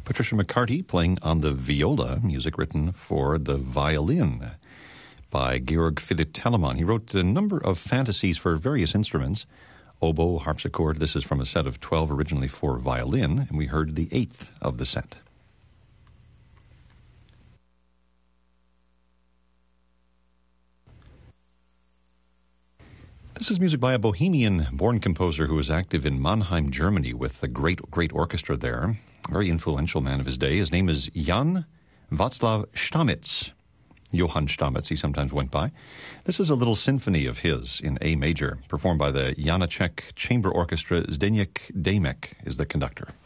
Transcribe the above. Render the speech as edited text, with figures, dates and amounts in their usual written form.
Patricia McCarty playing on the viola, music written for the violin by Georg Philipp Telemann. He wrote a number of fantasies for various instruments, oboe, harpsichord. This is from a set of 12 originally for violin, and we heard the 8th of the set. This is music by a Bohemian-born composer who was active in Mannheim, Germany, with a great orchestra there. A very influential man of his day. His name is Jan Václav Stamitz. Johann Stamitz, he sometimes went by. This is a little symphony of his in A major, performed by the Janáček Chamber Orchestra. Zdeněk Démek is the conductor.